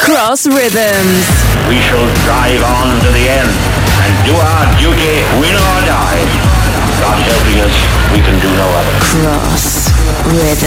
Cross Rhythms. We shall drive on to the end and do our duty, win or die. God helping us, we can do no other. Cross Rhythms.